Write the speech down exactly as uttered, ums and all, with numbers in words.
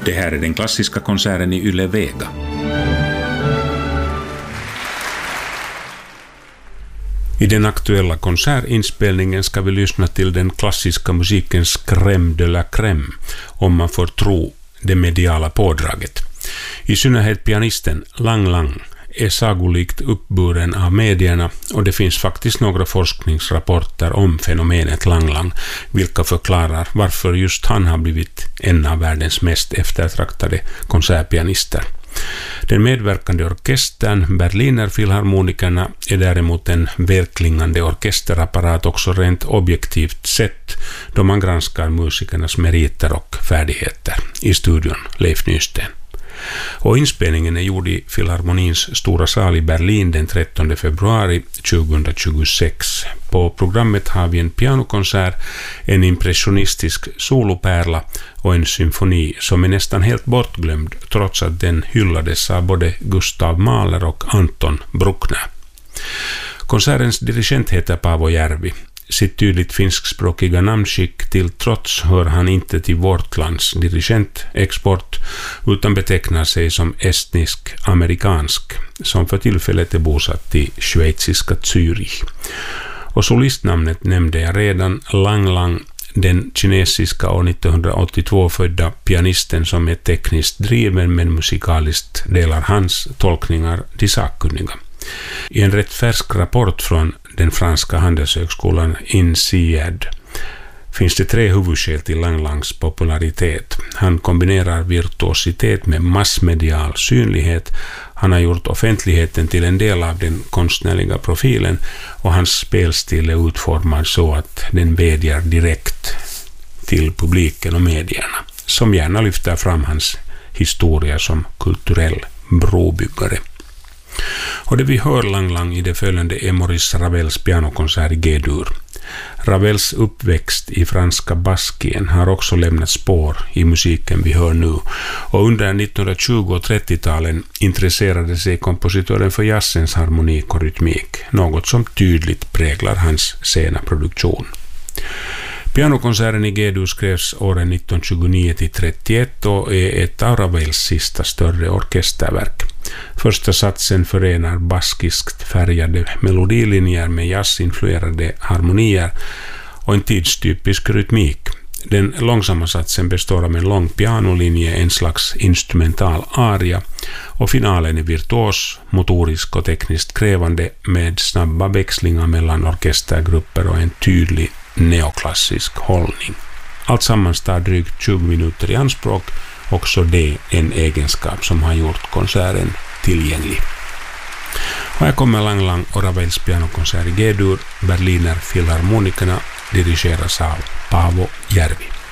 Det här är den klassiska konserten i Yle Vega. I den aktuella konsertinspelningen ska vi lyssna till den klassiska musikens crème de la crème, om man får tro det mediala pådraget. I synnerhet pianisten Lang Lang är sagolikt uppburen av medierna, och det finns faktiskt några forskningsrapporter om fenomenet Lang Lang, vilka förklarar varför just han har blivit en av världens mest eftertraktade konsertpianister. Den medverkande orkestern, Berliner Philharmonikerna, är däremot en välklingande orkesterapparat också rent objektivt sett, då man granskar musikernas meriter och färdigheter. I studion Leif Nysten. Och inspelningen är gjord i Filharmonins stora sal i Berlin den trettonde februari tjugohundratjugosex. På programmet har vi en pianokonsert, en impressionistisk solopärla och en symfoni som är nästan helt bortglömd trots att den hyllades av både Gustav Mahler och Anton Bruckner. Konsertens dirigent heter Paavo Järvi. Sitt tydligt finskspråkiga namnskick till trots hör han inte till vårt lands dirigentexport utan betecknar sig som estnisk-amerikansk, som för tillfället är bosatt i schweiziska Zürich. Och solistnamnet nämnde jag redan, Lang Lang, den kinesiska år nittonhundraåttiotvå födda pianisten som är tekniskt driven men musikaliskt delar hans tolkningar de sakkunniga. I en rätt färsk rapport från den franska handelshögskolan I N S I A D finns det tre huvudskäl till Lang Langs popularitet. Han kombinerar virtuositet med massmedial synlighet, han har gjort offentligheten till en del av den konstnärliga profilen och hans spelstil är utformad så att den vädjar direkt till publiken och medierna, som gärna lyfter fram hans historia som kulturell brobyggare. Och det vi hör Lang Lang i det följande är Maurice Ravels pianokonsert i G-dur. Ravels uppväxt i franska Baskien har också lämnat spår i musiken vi hör nu, och under nittonhundratjugo- och trettio-talen intresserade sig kompositören för jazzens harmonik och rytmik, något som tydligt präglar hans sena produktion. Pianokonserten i G-dur skrevs åren nittonhundratjugonio till trettioett och är ett av Ravels sista större orkesterverk. Första satsen förenar baskiskt färgade melodilinjer med jazzinfluerade harmonier och en tidstypisk rytmik. Den långsamma satsen består av en lång pianolinje, en slags instrumental aria, och finalen är virtuos, motorisk och tekniskt krävande med snabba växlingar mellan orkestergrupper och en tydlig neoklassisk hållning. Allt sammans tar drygt tjugo minuter i anspråk, också det en egenskap som har gjort konserten tillgänglig. Och här kommer Lang Lang och Ravels pianokonsert i G-dur. Berliner Philharmonikerna dirigeras av Paavo Järvi.